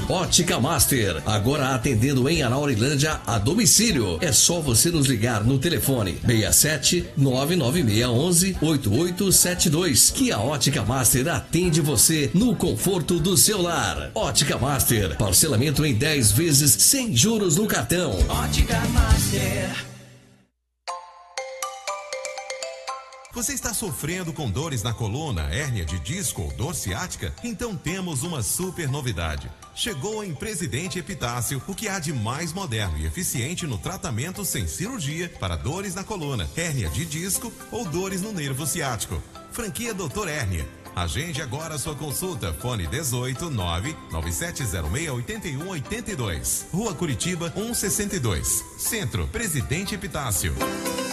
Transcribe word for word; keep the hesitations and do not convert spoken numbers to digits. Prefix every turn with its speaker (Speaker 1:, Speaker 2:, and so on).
Speaker 1: Ótica Master, agora atendendo em Anaurilândia a domicílio. É só você nos ligar no telefone seis sete nove nove seis um um oito oito sete dois que a Ótica Master atende você no conforto do seu lar. Ótica Master, parcelamento em dez vezes sem juros no cartão.
Speaker 2: Ótica Master.
Speaker 3: Você está sofrendo com dores na coluna, hérnia de disco ou dor ciática? Então temos uma super novidade. Chegou em Presidente Epitácio o que há de mais moderno e eficiente no tratamento sem cirurgia para dores na coluna, hérnia de disco ou dores no nervo ciático. Franquia doutor Hérnia. Agende agora a sua consulta. Fone dezoito nove nove sete zero seis oito um oito dois. Rua Curitiba cento e sessenta e dois. Centro, Presidente Epitácio.